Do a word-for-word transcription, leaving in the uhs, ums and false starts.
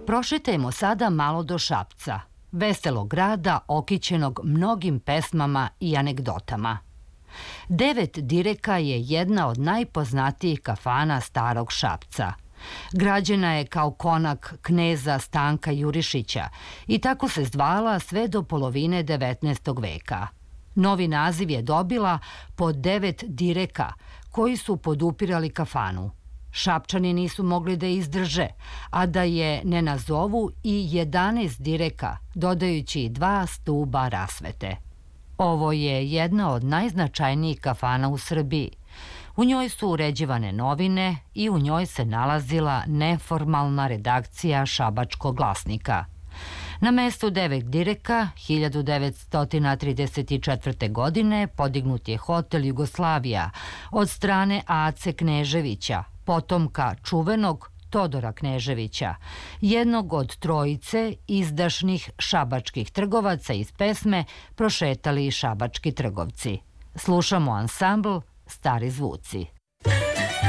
Prošetajmo sada malo do Šapca, veselog grada okićenog mnogim pesmama i anegdotama. Devet direka je jedna od najpoznatijih kafana starog Šapca. Građena je kao konak kneza Stanka Jurišića i tako se zvala sve do polovine devetnaestog veka. Novi naziv je dobila po devet direka koji su podupirali kafanu. Šapčani nisu mogli da izdrže, a da je ne nazovu i jedanaest direka, dodajući dva stuba rasvete. Ovo je jedna od najznačajnijih kafana u Srbiji. U njoj su uređivane novine i u njoj se nalazila neformalna redakcija Šabačkog glasnika. Na mestu devet direka hiljadu devetsto trideset četvrte. godine podignut je hotel Jugoslavija od strane Ace Kneževića, potomka čuvenog Todora Kneževića, jednog od trojice izdašnih šabačkih trgovaca iz pesme Prošetali šabački trgovci. Slušamo ansambl Stari zvuci.